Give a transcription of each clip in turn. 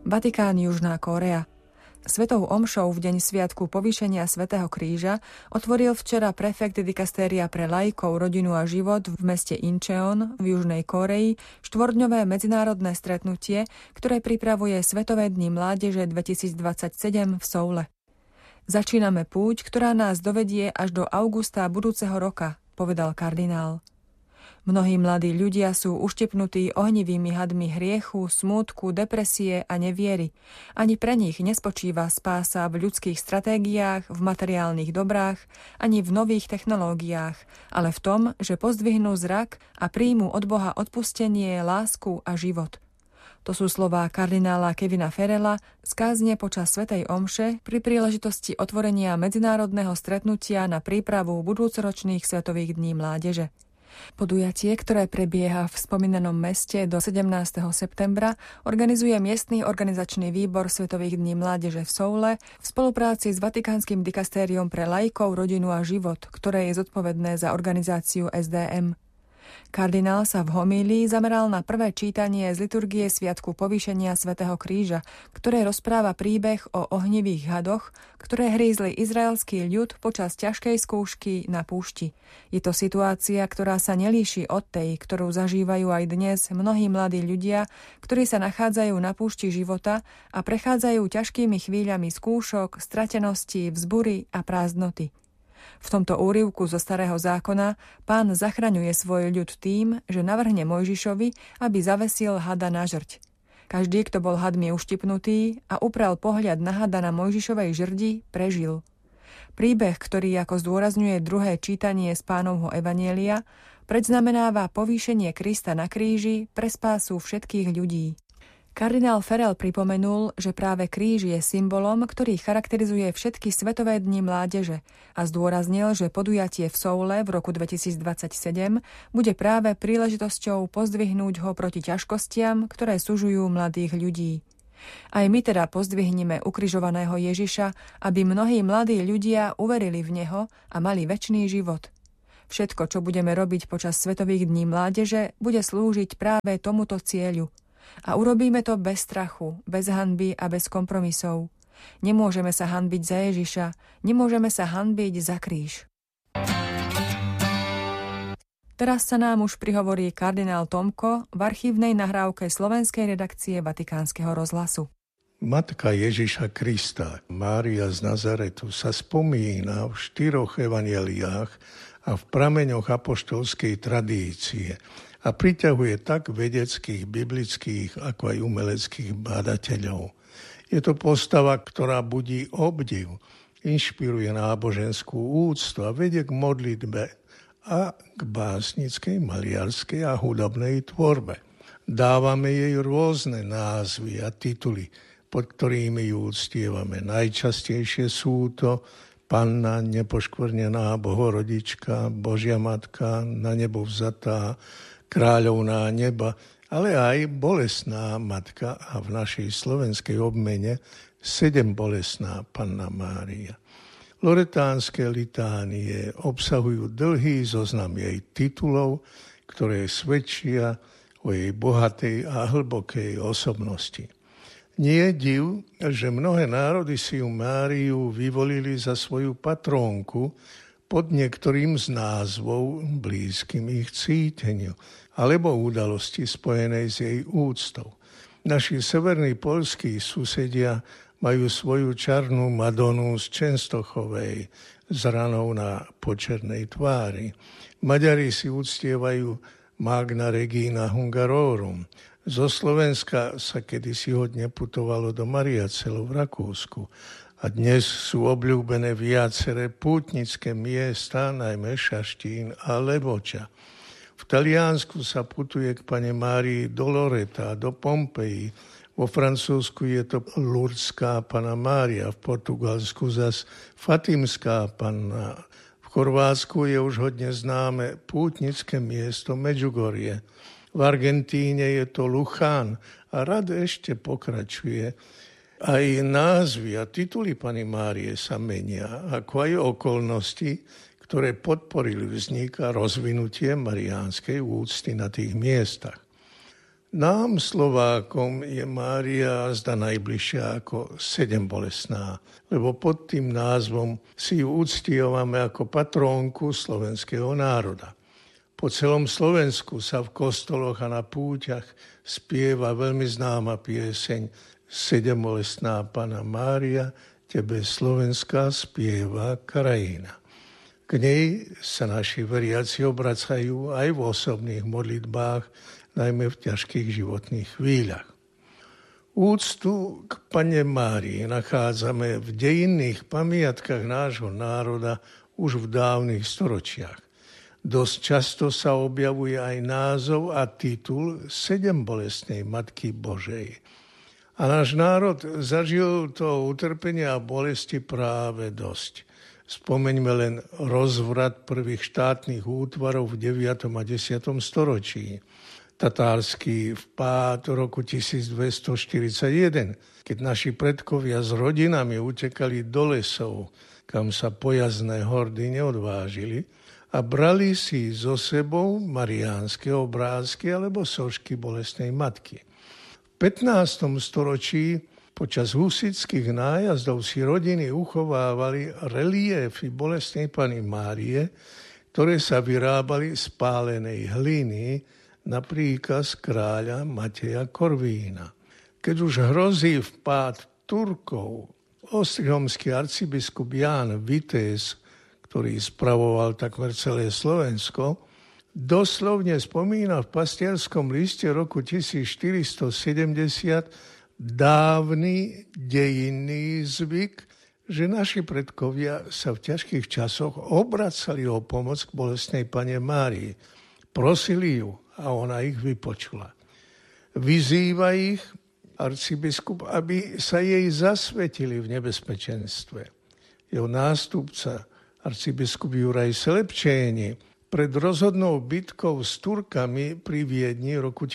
Vatikán, Južná Kórea. Svetou omšou v deň sviatku povýšenia Svätého kríža otvoril včera prefekt dikastéria pre laikov, rodinu a život v meste Incheon v Južnej Kórei štvorňové medzinárodné stretnutie, ktoré pripravuje Svetové dni mládeže 2027 v Soule. Začíname púť, ktorá nás dovedie až do augusta budúceho roka, povedal kardinál. Mnohí mladí ľudia sú uštepnutí ohnivými hadmi hriechu, smútku, depresie a neviery. Ani pre nich nespočíva spása v ľudských stratégiách, v materiálnych dobrách, ani v nových technológiách, ale v tom, že pozdvihnú zrak a príjmu od Boha odpustenie, lásku a život. To sú slová kardinála Kevina Farrella z kázne počas svätej omše pri príležitosti otvorenia medzinárodného stretnutia na prípravu budúcoročných Svetových dní mládeže. Podujatie, ktoré prebieha v spomínanom meste do 17. septembra, organizuje miestny organizačný výbor Svetových dní mládeže v Soule v spolupráci s Vatikánskym dikastériom pre laikov, rodinu a život, ktoré je zodpovedné za organizáciu SDM. Kardinál sa v homílii zameral na prvé čítanie z liturgie Sviatku povýšenia Svätého kríža, ktoré rozpráva príbeh o ohnivých hadoch, ktoré hrízli izraelský ľud počas ťažkej skúšky na púšti. Je to situácia, ktorá sa nelíši od tej, ktorú zažívajú aj dnes mnohí mladí ľudia, ktorí sa nachádzajú na púšti života a prechádzajú ťažkými chvíľami skúšok, stratenosti, vzbury a prázdnoty. V tomto úryvku zo Starého zákona Pán zachraňuje svoj ľud tým, že navrhne Mojžišovi, aby zavesil hada na žrť. Každý, kto bol hadmi uštipnutý a upral pohľad na hada na Mojžišovej žrdi, prežil. Príbeh, ktorý ako zdôrazňuje druhé čítanie z Pánovho evanjelia, predznamenáva povýšenie Krista na kríži pre spásu všetkých ľudí. Kardinál Farrell pripomenul, že práve kríž je symbolom, ktorý charakterizuje všetky Svetové dni mládeže a zdôraznil, že podujatie v Soule v roku 2027 bude práve príležitosťou pozdvihnúť ho proti ťažkostiam, ktoré sužujú mladých ľudí. Aj my teda pozdvihneme ukrižovaného Ježiša, aby mnohí mladí ľudia uverili v neho a mali večný život. Všetko, čo budeme robiť počas Svetových dní mládeže, bude slúžiť práve tomuto cieľu. A urobíme to bez strachu, bez hanby a bez kompromisov. Nemôžeme sa hanbiť za Ježiša, nemôžeme sa hanbiť za kríž. Teraz sa nám už prihovorí kardinál Tomko v archívnej nahrávke slovenskej redakcie Vatikánskeho rozhlasu. Matka Ježiša Krista, Mária z Nazaretu, sa spomína v 4 evanjeliách a v prameňoch apoštolskej tradície a priťahuje tak vedeckých, biblických, ako aj umeleckých bádateľov. Je to postava, ktorá budí obdiv, inšpiruje náboženskú úctu a vedie k modlitbe a k básnickej, maliarskej a hudobnej tvorbe. Dávame jej rôzne názvy a tituly, pod ktorými ju uctievame. Najčastejšie sú to Panna nepoškvrnená, Bohorodička, Božia Matka, na nebo vzatá, Kráľovná neba, ale aj Bolestná Matka a v našej slovenskej obmene 7 bolestná Panna Mária. Loretánske litánie obsahujú dlhý zoznam jej titulov, ktoré svedčia o jej bohatej a hlbokej osobnosti. Nie je div, že mnohé národy si ju Máriu vyvolili za svoju patrónku pod niektorým z názvov blízkym ich cíteniu alebo udalosti spojenej s jej úctou. Naši severní poľskí susedia majú svoju čarnú Madonu z Čenstochovej s ranou na počernej tvári. Maďari si uctievajú Magna Regina Hungarorum. Zo Slovenska sa kedysi hodne putovalo do Mariacelu v Rakúsku. A dnes sú obľúbené viaceré pútnické miesta, najmä Šaštín a Levoča. V Taliansku sa putuje k Pane Márii do Loreta, do Pompeji. Vo Francúzsku je to Lurdská Panna Mária, v Portugalsku zas Fatimská Panna. V Chorvátsku je už hodne známe pútnické miesto Medjugorje. V Argentíne je to Luchán a rad ešte pokračuje. Aj názvy a tituly Panny Márie sa menia, ako aj okolnosti, ktoré podporili vznik a rozvinutie mariánskej úcty na tých miestach. Nám, Slovákom, je Mária zda najbližšia ako sedembolestná, lebo pod tým názvom si ju uctievame ako patrónku slovenského národa. Po celom Slovensku sa v kostoloch a na púťach spieva veľmi známa pieseň Sedembolestná Panna Mária, tebe slovenská spieva krajina. K nej sa naši veriaci obracajú aj v osobných modlitbách, najmä v ťažkých životných chvíľach. Úctu k Panne Márii nachádzame v dejinných pamiatkách nášho národa už v dávnych storočiach. Dosť často sa objavuje aj názov a titul Sedembolestnej Matky Božej. A náš národ zažil to utrpenia a bolesti práve dosť. Spomeňme len rozvrat prvých štátnych útvarov v 9. a 10. storočí. Tatársky vpád roku 1241, keď naši predkovia s rodinami utekali do lesov, kam sa pojazdné hordy neodvážili, a brali si so sebou mariánske obrázky alebo sošky Bolestnej Matky. V 15. storočí počas husitských nájazdov si rodiny uchovávali reliéfy Bolestnej Panny Márie, ktoré sa vyrábali z pálenej hliny na príkaz kráľa Mateja Korvína. Keď už hrozí vpád Turkov, ostrihomský arcibiskup Ján Vitéz, ktorý spravoval takmer celé Slovensko, doslovne spomína v pastierskom liste roku 1470 dávny dejinný zvyk, že naši predkovia sa v ťažkých časoch obracali o pomoc k Bolestnej Panne Márii. Prosili ju a ona ich vypočula. Vyzýva ich arcibiskup, aby sa jej zasvetili v nebezpečenstve. Jeho nástupca arcibiskup Juraj Selepčéni pred rozhodnou bitkou s Turkami pri Viedni roku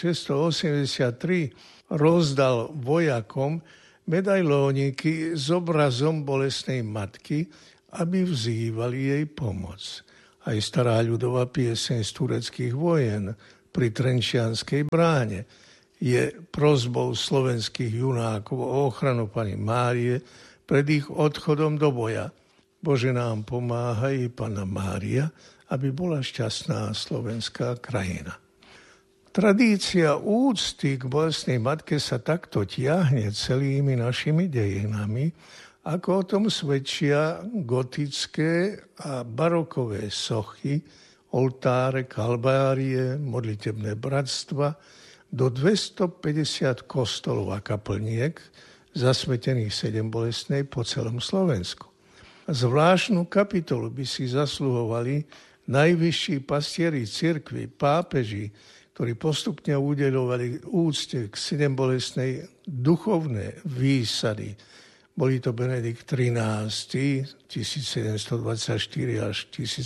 1683 rozdal vojakom medailóniky s obrazom Bolestnej Matky, aby vzývali jej pomoc. Aj stará ľudová pieseň z tureckých vojen pri Trenčianskej bráne je prosbou slovenských junákov o ochranu Panny Márie pred ich odchodom do boja. Bože, nám pomáha i Panna Mária, aby bola šťastná slovenská krajina. Tradícia úcty k Bolestnej Matke sa takto tiahne celými našimi dejinami, ako o tom svedčia gotické a barokové sochy, oltáre, kalvárie, modlitebné bratstva, do 250 kostolov a kaplniek zasvetených Sedembolestnej po celom Slovensku. Zvláštnu kapitolu by si zasluhovali najvyšší pastieri cirkvi, pápeži, ktorí postupne udeľovali úcte k Sedembolestnej duchovné výsady. Boli to Benedikt XIII, 1724 až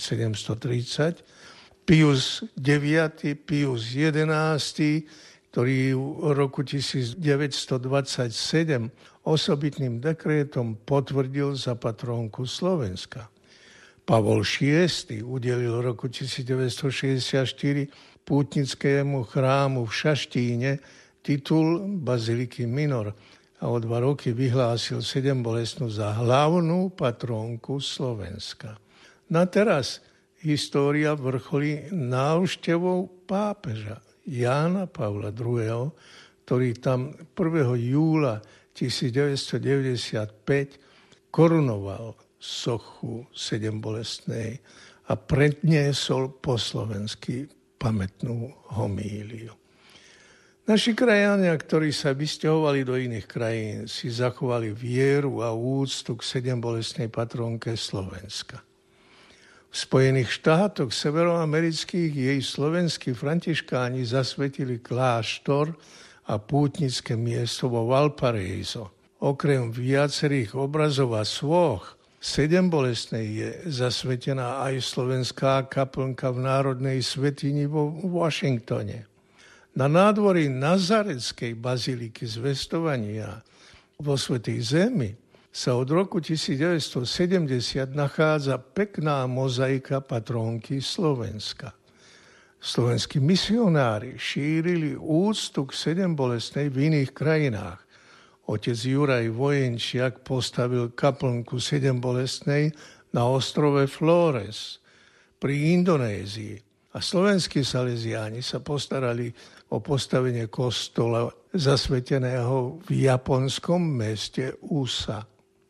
1730, Pius IX, Pius XI, ktorý v roku 1927 osobitným dekrétom potvrdil za patrónku Slovenska. Pavol VI udelil v roku 1964 pútnickému chrámu v Šaštíne titul Baziliky Minor a o 2 roky vyhlásil Sedembolestnú za hlavnú patrónku Slovenska. Na teraz história vrcholí návštevou pápeža Jána Pavla II., ktorý tam 1. júla 1995 korunoval sochu Sedembolestnej a predniesol po slovensky pamätnú homíliu. Naši krajania, ktorí sa vysťahovali do iných krajín, si zachovali vieru a úctu k Sedembolestnej patrónke Slovenska. V Spojených štátoch severoamerických jej slovenskí františkáni zasvetili kláštor a pútnické miesto vo Valparaiso. Okrem viacerých obrazov a sôch Sedembolestnej je zasvetená aj slovenská kaplnka v Národnej svätyni vo Washingtone. Na nádvorí Nazaretskej baziliky Zvestovania vo Svätej Zemi sa od roku 1970 nachádza pekná mozaika patrónky Slovenska. Slovenskí misionári šírili úctu k Sedembolestnej v iných krajinách. Otec Juraj Vojenčiak postavil kaplnku Sedembolestnej na ostrove Flores pri Indonézii. A slovenskí saleziáni sa postarali o postavenie kostola zasveteného v japonskom meste Usa.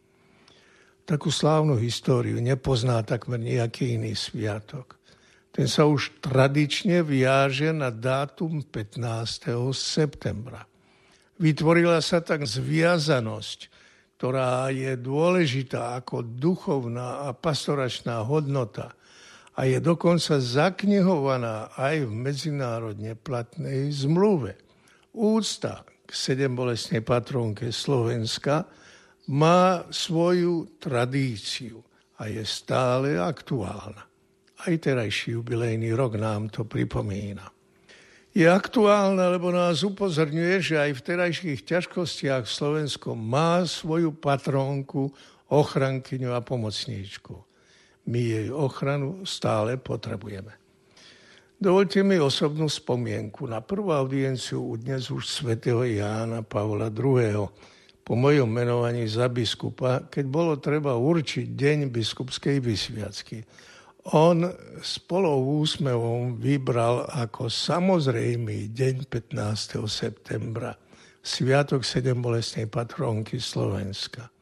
Takú slávnu históriu nepozná takmer nejaký iný sviatok. Ten sa už tradične viaže na dátum 15. septembra. Vytvorila sa tak zviazanosť, ktorá je dôležitá ako duchovná a pastoračná hodnota a je dokonca zaknihovaná aj v medzinárodne platnej zmluve. Úcta k Sedembolestnej patrónke Slovenska má svoju tradíciu a je stále aktuálna. Aj terajší jubilejný rok nám to pripomína. Je aktuálna, lebo nás upozorňuje, že aj v terajších ťažkostiach Slovensko má svoju patrónku, ochrankyňu a pomocníčku. My jej ochranu stále potrebujeme. Dovoľte mi osobnú spomienku na prvú audienciu u dnes už svätého Jána Pavla II. Po mojom menovaní za biskupa, keď bolo treba určiť deň biskupskej vysviacky. On s úsmevom vybral ako samozrejmý deň 15. septembra, sviatok Sedembolestnej patrónky Slovenska.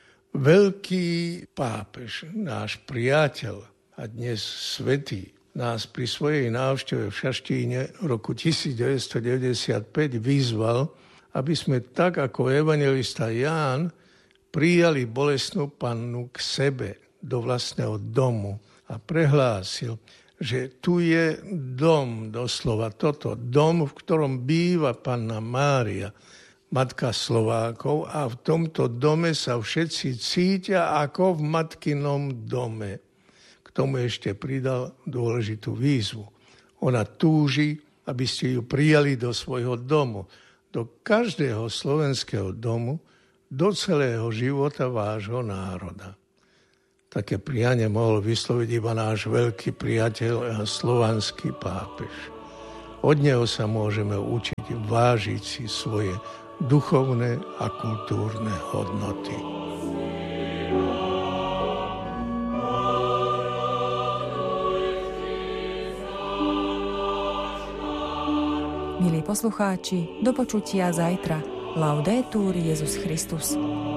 Veľký pápež, náš priateľ a dnes svätý, nás pri svojej návšteve v Šaštíne v roku 1995 vyzval, aby sme tak ako evanjelista Ján prijali bolestnú pannu k sebe do vlastného domu a prehlásil, že tu je dom, doslova toto, dom, v ktorom býva panna Mária, matka Slovákov, a v tomto dome sa všetci cítia ako v matkinom dome. K tomu ešte pridal dôležitú výzvu. Ona túži, aby ste ju prijali do svojho domu, do každého slovenského domu, do celého života vášho národa. Také prianie mohol vysloviť iba náš veľký priateľ a slovanský pápež. Od neho sa môžeme učiť vážiť si svoje duchovné a kultúrne hodnoty. Milí poslucháči, do počutia zajtra. Laudetur Jesus Christus.